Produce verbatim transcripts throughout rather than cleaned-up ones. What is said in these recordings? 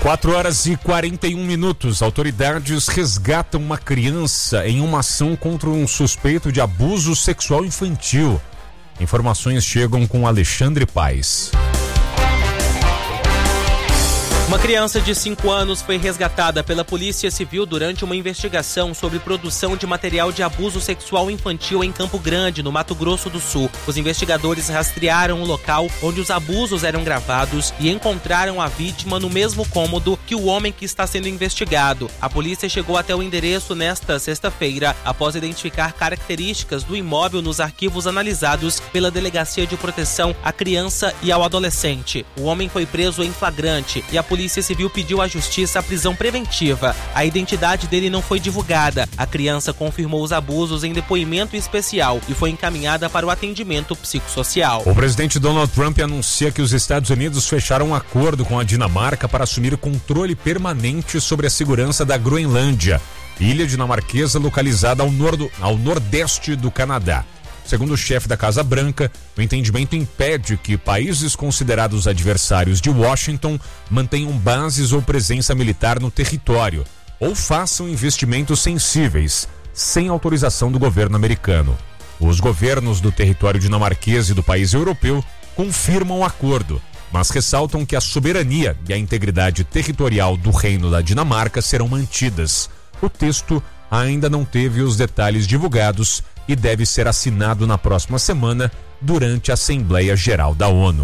quatro horas e quarenta e um minutos. Autoridades resgatam uma criança em uma ação contra um suspeito de abuso sexual infantil. Informações chegam com Alexandre Paes. Uma criança de cinco anos foi resgatada pela Polícia Civil durante uma investigação sobre produção de material de abuso sexual infantil em Campo Grande, no Mato Grosso do Sul. Os investigadores rastrearam o local onde os abusos eram gravados e encontraram a vítima no mesmo cômodo que o homem que está sendo investigado. A polícia chegou até o endereço nesta sexta-feira, após identificar características do imóvel nos arquivos analisados pela Delegacia de Proteção à Criança e ao Adolescente. O homem foi preso em flagrante e a polícia A Polícia Civil pediu à Justiça a prisão preventiva. A identidade dele não foi divulgada. A criança confirmou os abusos em depoimento especial e foi encaminhada para o atendimento psicossocial. O presidente Donald Trump anuncia que os Estados Unidos fecharam um acordo com a Dinamarca para assumir controle permanente sobre a segurança da Groenlândia, ilha dinamarquesa localizada ao, nordo, ao nordeste do Canadá. Segundo o chefe da Casa Branca, o entendimento impede que países considerados adversários de Washington mantenham bases ou presença militar no território ou façam investimentos sensíveis, sem autorização do governo americano. Os governos do território dinamarquês e do país europeu confirmam o acordo, mas ressaltam que a soberania e a integridade territorial do Reino da Dinamarca serão mantidas. O texto ainda não teve os detalhes divulgados e deve ser assinado na próxima semana durante a Assembleia Geral da ONU.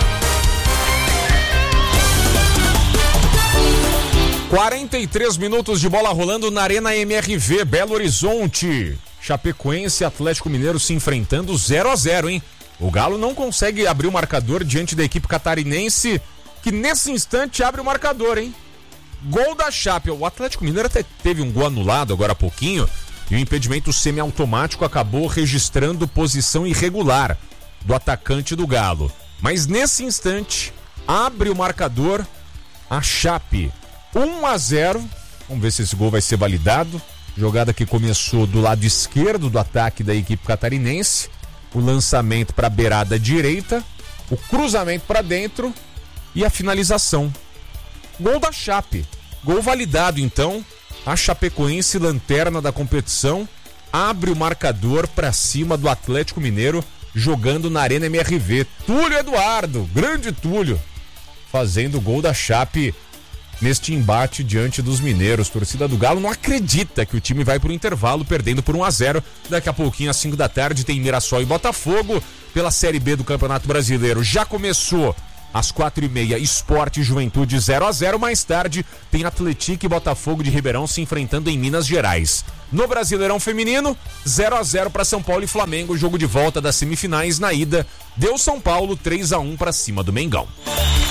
quarenta e três minutos de bola rolando na Arena M R V, Belo Horizonte. Chapecoense e Atlético Mineiro se enfrentando zero a zero, hein? O Galo não consegue abrir o marcador diante da equipe catarinense, que nesse instante abre o marcador, hein? Gol da Chape. O Atlético Mineiro até teve um gol anulado agora há pouquinho, e o impedimento semiautomático acabou registrando posição irregular do atacante do Galo. Mas nesse instante, abre o marcador a Chape. um a zero. Vamos ver se esse gol vai ser validado. Jogada que começou do lado esquerdo do ataque da equipe catarinense. O lançamento para a beirada direita. O cruzamento para dentro. E a finalização. Gol da Chape. Gol validado, então. A Chapecoense, lanterna da competição, abre o marcador para cima do Atlético Mineiro, jogando na Arena M R V. Túlio Eduardo, grande Túlio, fazendo o gol da Chape neste embate diante dos mineiros. Torcida do Galo não acredita que o time vai para o intervalo perdendo por um a zero. Daqui a pouquinho, às cinco da tarde, tem Mirassol e Botafogo pela Série B do Campeonato Brasileiro. Já começou às quatro e meia, Sport e Juventude zero a zero. Mais tarde tem Atlético e Botafogo de Ribeirão se enfrentando em Minas Gerais. No Brasileirão Feminino, zero a zero para São Paulo e Flamengo. Jogo de volta das semifinais. Na ida, deu São Paulo três a um para cima do Mengão.